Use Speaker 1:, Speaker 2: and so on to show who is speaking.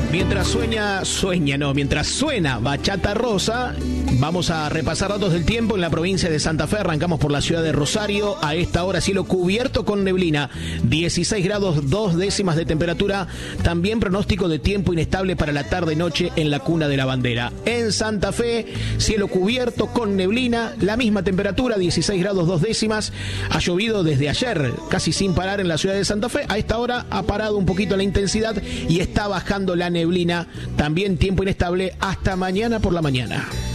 Speaker 1: Mientras suena Bachata Rosa, vamos a repasar datos del tiempo en la provincia de Santa Fe. Arrancamos por la ciudad de Rosario. A esta hora cielo cubierto con neblina, 16 grados 2 décimas de temperatura. También pronóstico de tiempo inestable para la tarde-noche en la Cuna de la Bandera. En Santa Fe, cielo cubierto con neblina, la misma temperatura, 16 grados 2 décimas. Ha llovido desde ayer, casi sin parar en la ciudad de Santa Fe. A esta hora ha parado un poquito la intensidad y está bajando la neblina. También tiempo inestable hasta mañana por la mañana.